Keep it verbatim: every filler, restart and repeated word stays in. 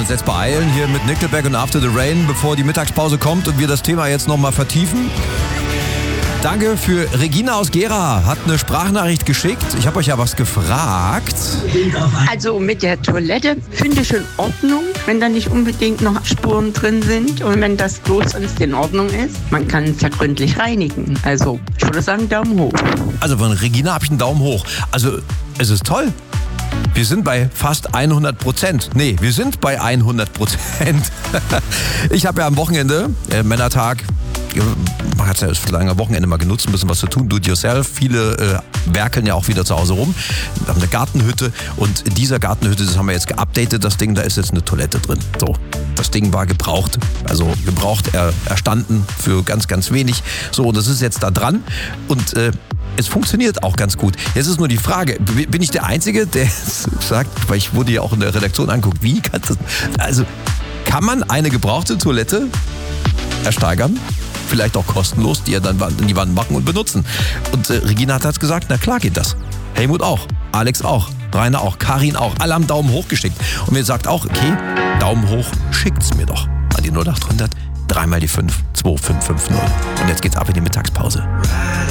uns jetzt beeilen hier mit Nickelback und After the Rain, bevor die Mittagspause kommt und wir das Thema jetzt nochmal vertiefen. Danke für Regina aus Gera, hat eine Sprachnachricht geschickt. Ich habe euch ja was gefragt. Also mit der Toilette finde ich in Ordnung, wenn da nicht unbedingt noch Spuren drin sind und wenn das bloß sonst in Ordnung ist. Man kann es ja gründlich reinigen. Also ich würde sagen Daumen hoch. Also von Regina habe ich einen Daumen hoch. Also es ist toll. Wir sind bei fast hundert Prozent. Nee, wir sind bei hundert Prozent. Ich habe ja am Wochenende, äh, Männertag, man hat ja das lange Wochenende mal genutzt, ein bisschen was zu tun, do it yourself. Viele äh, werkeln ja auch wieder zu Hause rum. Wir haben eine Gartenhütte und in dieser Gartenhütte, das haben wir jetzt geupdatet, das Ding, da ist jetzt eine Toilette drin. So, das Ding war gebraucht, also gebraucht er, erstanden für ganz, ganz wenig. So, und das ist jetzt da dran und äh, es funktioniert auch ganz gut. Jetzt ist nur die Frage, bin ich der Einzige, der sagt, weil ich wurde ja auch in der Redaktion angeguckt, wie kann das, also kann man eine gebrauchte Toilette ersteigern? Vielleicht auch kostenlos, die er dann in die Wand machen und benutzen. Und äh, Regina hat jetzt gesagt, na klar geht das. Helmut auch, Alex auch, Rainer auch, Karin auch. Alle haben Daumen hoch geschickt. Und mir sagt auch, okay, Daumen hoch, schickt's mir doch. An die null acht hundert, dreimal die fünf, zwei fünf fünf null. Und jetzt geht's ab in die Mittagspause.